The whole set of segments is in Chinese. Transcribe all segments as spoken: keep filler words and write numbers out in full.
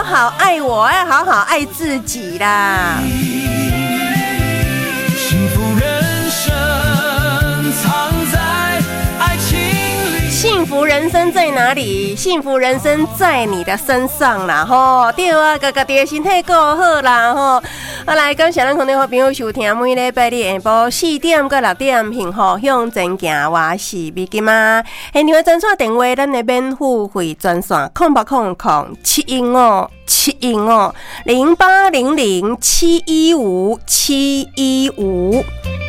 好爱我，要好好爱自己啦。 幸福人生藏在爱情里， 幸福人生在哪里？幸福人生在你的身上啦！吼，对啊，家家己的身体顾好啦！吼，啊来，感谢咱空中好朋友收听，每礼拜日下晡四點到六點，幸福向前行，我是美金啊。現場專線電話，咱的免付費專線，空八空空七一五七一五零八零零七一五七一五。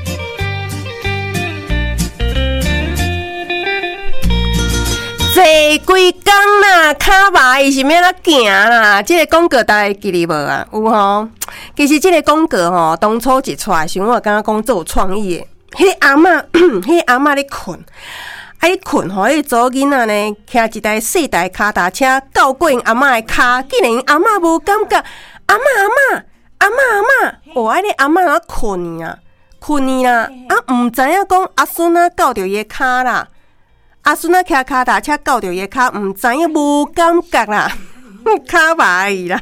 坐几工啦，骹麻伊是要哪行啦？这个广告大家记哩无啊？有吼，其实这个广告吼，当初一出来时，我感觉讲做有创意的。迄个阿嬷，迄个阿嬷咧困，啊伊困吼，迄个查某囡仔呢，骑一台细台脚踏车，到过因阿嬷的骹，竟然因阿嬷无感觉。阿嬷阿嬷阿嬷阿嬷，我爱你阿嬷哪困啊？困啦，啊毋知影讲阿孙仔到着伊的骹啦。阿孙仔骑脚踏车到着伊的骹，毋知影无感觉啦，骹麻而已啦。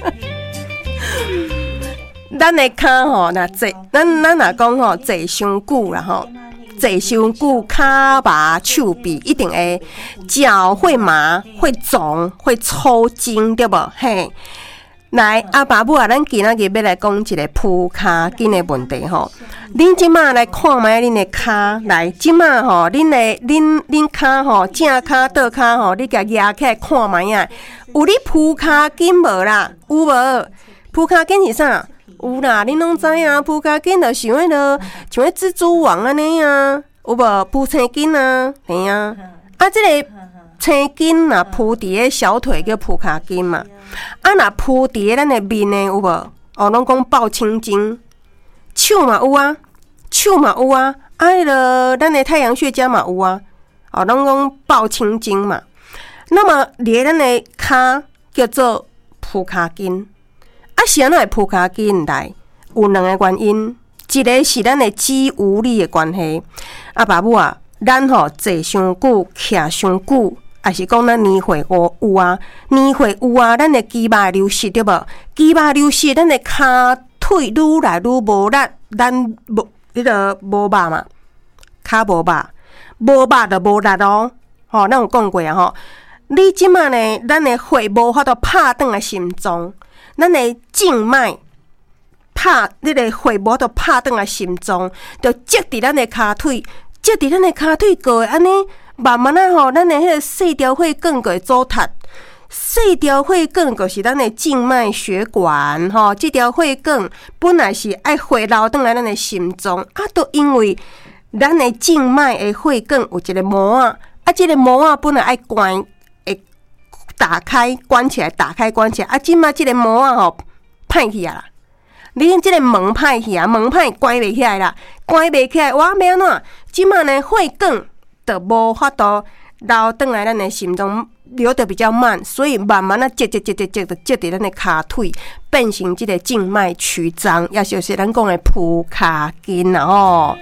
咱的骹吼，若坐，咱咱若讲吼，坐伤久啦吼，坐伤久，骹麻手臂一定会，脚会麻，会肿，会抽筋，对无？嘿。来，阿爸母啊，咱今仔日要来讲一个铺骹筋的问题吼。恁即马来看卖恁的骹，来即马吼，恁的恁恁骹吼，正骹倒骹吼，你甲压起来看卖啊，有你铺骹筋无啦？有无？铺骹筋是啥？有啦，恁拢知影，铺骹筋就像迄个像迄蜘蛛网安尼啊，有无？铺青筋啊，嘿啊，啊，即、這个。青筋若铺伫个小腿叫铺骹筋嘛，啊若铺伫个咱的面呢有无？哦，拢讲抱青筋，手嘛有啊，手嘛有啊，啊迄个咱的太阳穴家嘛有啊，哦，拢讲抱青筋嘛。那么咧咱的骹叫做铺骹筋，啊是安怎会铺骹筋来？有两个原因，一个是咱的肌无力的关系，啊爸母啊，咱吼坐伤久，徛伤久。还是讲咱年岁有有啊，年岁有啊，咱的肌肉流失对无？肌肉流失，咱的骹腿愈来愈无力，咱无迄个无肉嘛，骹无肉，无肉就无力咯。吼，咱有讲过啊吼。你即马呢，咱的血无法度拍转来心脏，咱的静脉拍，迄个血无法度拍转来心脏，就积伫咱的骹腿，积伫咱的骹腿过会安尼。慢慢啊吼，咱的迄个细条血管个阻塌，细条血管就是咱的静脉血管吼。这条血管本来是爱血流转来咱的心脏，啊，都因为咱的静脉的血管有一个膜啊，啊，这个膜啊本来爱关，会打开关起来，打开关起来，啊，即马这个膜啊吼歹去啊啦。你这个门歹去啊，门歹关袂起来啦，关袂起来，我要安怎？即马呢血管。就无法度流转来咱的心脏，流得比较慢，所以慢慢啊积积积积积就积伫咱的骹腿，变成这个静脉曲张，也就是咱讲的铺骹筋啦吼。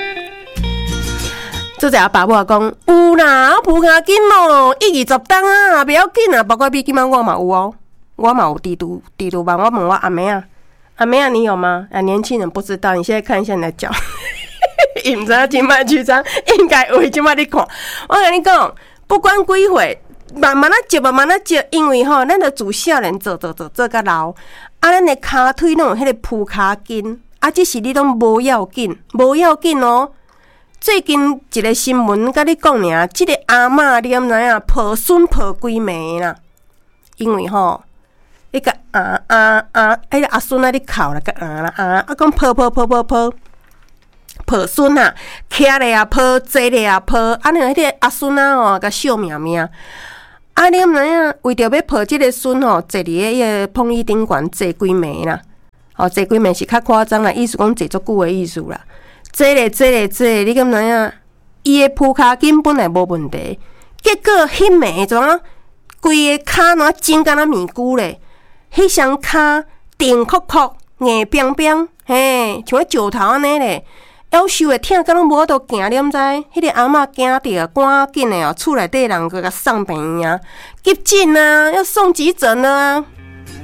做者阿爸母啊讲有啦，铺骹筋咯，一二十档啊，不要紧啊，包括比今晚我嘛有哦，我嘛有滴嘟滴嘟吧，我问我阿妹啊，阿妹啊，你有吗？啊，年轻人不知道，你现在看一下你的脚。伊毋知影静脉曲张，应该有即摆你看。我甲你讲，不管几岁，慢慢啊接，慢慢啊接，因为吼，咱着自少年做做做做甲老，啊，咱的骹腿拢有迄个铺骹筋，啊，即是你拢无要紧，无要紧哦。最近一个新闻甲你讲尔，即、這个阿嬷你毋知影，抱孙抱几暝啦？因为吼，迄个啊啊啊，迄个阿孙啊，你哭啦，甲啊啦啊，啊讲抱抱抱抱抱。抱孙啊，徛咧啊抱，坐咧啊抱，啊，你迄个阿孙啊吼，甲笑命命。啊，你毋知影，为着要抱即个孙吼，坐伫迄个碰椅顶悬坐几暝啦？吼，坐几暝是较夸张啦，意思讲坐足久的意思啦。坐咧坐咧坐咧，你敢知影？伊的铺骹筋本来无问题，结果迄暝怎啊？规个骹哪肿敢若面具咧？迄双骹顶壳壳、硬冰冰，嘿，像个石头安尼咧。夭寿的疼，敢拢无法度行，你毋知？迄个阿嬷惊着，赶紧的哦，厝内底人个甲送病院啊，急诊啊，要送急诊了啊！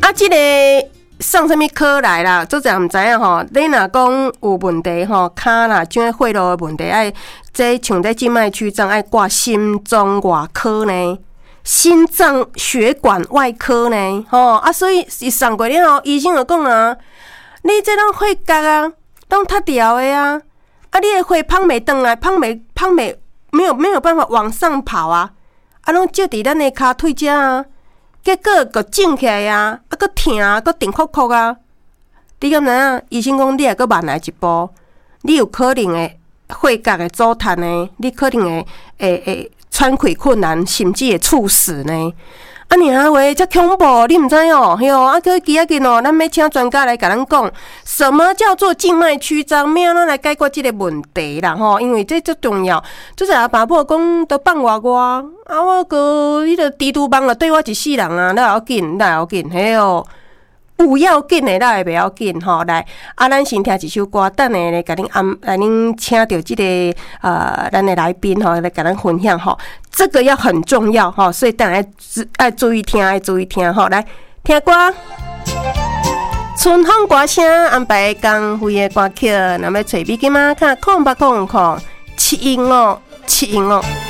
啊，即、這个送什么科来啦？做者毋知影吼。你若讲有问题吼，骹啦，怎血路的问题，爱这像在静脉曲张，爱挂心脏外科呢，心脏血管外科呢，吼啊，所以伊送过了后，医生就讲啊，你这拢血角啊，拢塌掉的啊，啊，你的血芳袂转来，芳袂芳袂没有没有办法往上跑啊，啊，拢借伫咱的骹腿遮啊。结果个肿起来啊，啊，个疼啊，个顶哭哭啊！你敢知影？医生讲你还个慢来一步，你有可能会血角会阻断呢，你可能会会会喘气困难，甚至会猝死呢。啊，尔话遮恐怖，你毋知哦？嘿哦，啊，去记仔紧哦，咱要请专家来甲咱讲，什么叫做静脉曲张，要安怎来解决即个问题啦？吼，因为这最重要。就是啊，爸母讲都放外我，啊，我个迄个猪猪帮了对我一世人啊，那要紧，那要紧，嘿哦。有要紧的，咱会袂要紧吼。来，啊，咱先听一首歌，等下咧，甲恁安来恁请到即、这个呃，咱的来宾吼，来甲咱分享吼。这个要很重要吼，所以等下爱注意听，爱注意听吼。来，听歌，春风歌声安排光辉的歌曲，那么找美金仔卡空八空空，七音哦，七音哦。